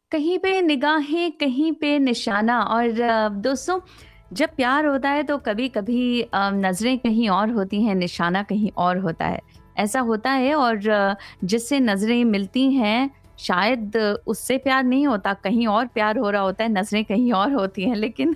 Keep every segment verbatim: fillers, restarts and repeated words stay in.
कहीं पे निगाहें, कहीं पे निशाना और अ, दोस्तों जब प्यार होता है तो कभी-कभी अ, नज़रें कहीं और होती हैं, निशाना कहीं और होता है। ऐसा होता है और अ, जिससे नज़रें मिलती हैं शायद उससे प्यार नहीं होता, कहीं और प्यार हो रहा होता है, नज़रें कहीं और होती हैं। लेकिन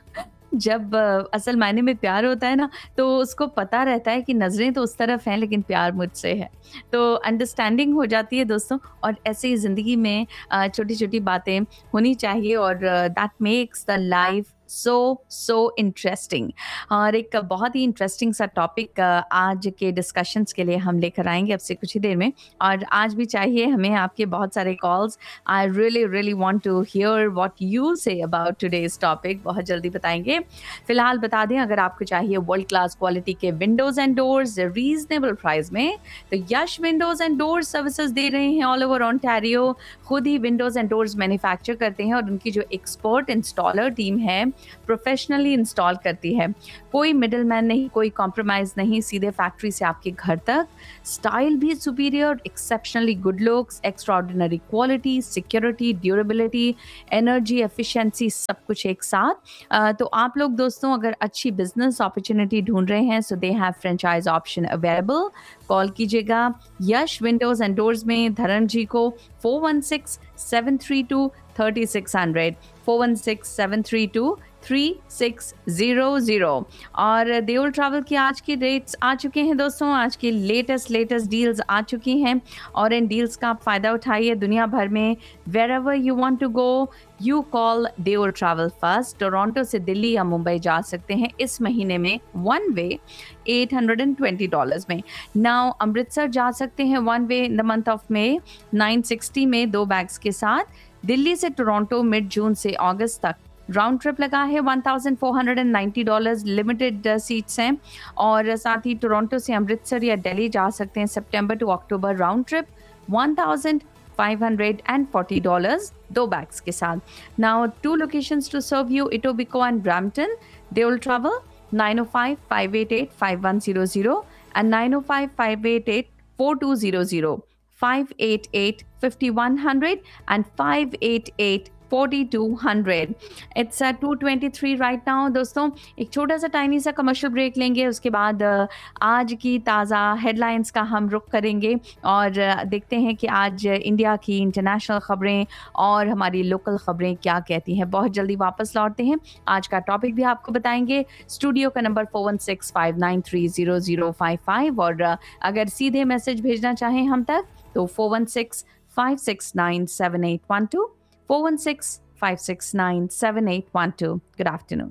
जब अ, असल मायने में प्यार होता है ना, तो उसको पता रहता है कि नज़रें तो उस तरफ हैं लेकिन प्यार मुझसे है। तो अंडरस्टैंडिंग हो जाती है दोस्तों और ऐसे ही ज़िंदगी में अ, छोटी-छोटी बातें होनी चाहिए और that makes the life so so interesting. और एक बहुत ही इंटरेस्टिंग सा टॉपिक आज के डिस्कशंस के लिए हम लेकर आएँगे अब से कुछ ही देर में और आज भी चाहिए हमें आपके बहुत सारे calls. I really really want to here what you say about today's topic, बहुत जल्दी बताएँगे। फिलहाल बता दें अगर आपको चाहिए वर्ल्ड क्लास क्वालिटी के Windows and doors reasonable price में, तो यश विंडोज़ एंड डोर्स सर्विसेज दे रहे हैं ऑल ओवर ओंटारियो। खुद ही विंडोज़ एंड डोर्स मैन्युफैक्चर करते हैं और उनकी जो एक्सपर्ट इंस्टॉलर टीम है प्रोफेशनली इंस्टॉल करती है। कोई मिडलमैन नहीं, कोई कॉम्प्रोमाइज़ नहीं, सीधे फैक्ट्री से आपके घर तक। स्टाइल भी superior, exceptionally good looks, extraordinary quality, security, durability, energy efficiency, सब कुछ एक साथ। अ, तो आप लोग दोस्तों अगर अच्छी बिजनेस अपॉर्चुनिटी ढूंढ रहे हैं सो they have franchise option available. Call कीजिएगा यश विंडोज एंड डोर्स में धरण जी को four one six seven three to thirty six hundred, four one six seven three to three six zero zero. और देओल ट्रैवल की आज की रेट्स आ चुके हैं दोस्तों, आज की लेटेस्ट लेटेस्ट डील्स आ चुकी हैं और इन डील्स का आप फ़ायदा उठाइए। दुनिया भर में where ever you want to go you call Deol travel first. Toronto से दिल्ली या मुंबई जा सकते हैं इस महीने में one way at hundred twenty dollars में। नाउ अमृतसर जा सकते हैं one way in the month of May nine sixty में दो बैग्स के साथ। दिल्ली से टोरंटो मिड जून से अगस्त तक राउंड ट्रिप लगा है one thousand four hundred ninety dollars, limited seats हैं। और साथ ही टोरंटो से अमृतसर या दिल्ली जा सकते हैं सितंबर to October round trip one thousand five hundred forty dollars दो बैग्स के साथ। Now to locations to serve you, Etobicoke and Brampton. Deol travel nine O five five eight eight five one zero zero and nine O five five eight eight four to zero zero, five eight eight fifty one hundred and five eight eight forty two hundred. It's to twenty three right now दोस्तों। एक छोटा सा tiny सा commercial break लेंगे, उसके बाद uh, आज की ताज़ा हेडलाइंस का हम रुख करेंगे और uh, देखते हैं कि आज इंडिया की इंटरनेशनल ख़बरें और हमारी लोकल ख़बरें क्या कहती हैं। बहुत जल्दी वापस लौटते हैं, आज का टॉपिक भी आपको बताएंगे। स्टूडियो का number four one six five nine three zero zero five five और uh, अगर सीधे मैसेज भेजना चाहें हम तक तो four one six five six nine seven eight one two, four one six five six nine seven eight one two. Good afternoon.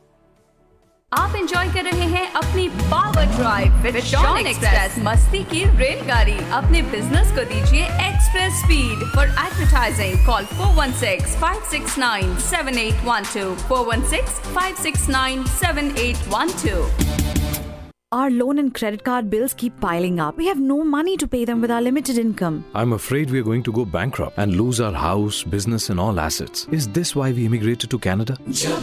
आप enjoy कर रहे हैं अपनी power drive with Shawn express, मस्ती की रेलगाड़ी। अपने बिजनेस को दीजिए express speed. For advertising call four one six five six nine seven eight one two, four one six five six nine seven eight one two. Our loan and credit card bills keep piling up. We have no money to pay them with our limited income. I'm afraid we're going to go bankrupt and lose our house, business and all assets. Is this why we immigrated to Canada?